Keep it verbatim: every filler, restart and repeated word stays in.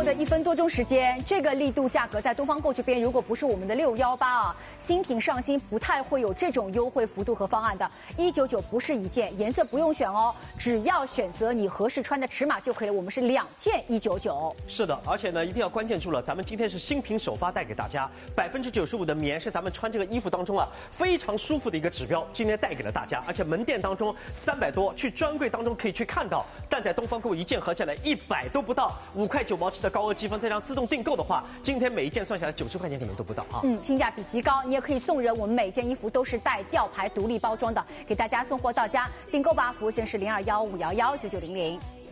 后的一分多钟时间，这个力度价格在东方购这边，如果不是我们的六幺八啊，新品上新不太会有这种优惠幅度和方案的。一九九不是一件，颜色不用选哦，只要选择你合适穿的尺码就可以了。我们是两件一九九。 是的，而且呢，一定要关键住了，咱们今天是新品首发带给大家，百分之九十五的棉是咱们穿这个衣服当中啊非常舒服的一个指标，今天带给了大家。而且门店当中三百多，去专柜当中可以去看到，但在东方购一件合下来一百都不到，五块九毛七的高额积分，再让自动订购的话，今天每一件算下来九十块钱可能都不到啊。 嗯，性价比极高，你也可以送人。我们每件衣服都是带吊牌独立包装的，给大家送货到家。订购吧，服务线是零二幺五幺幺九九零零。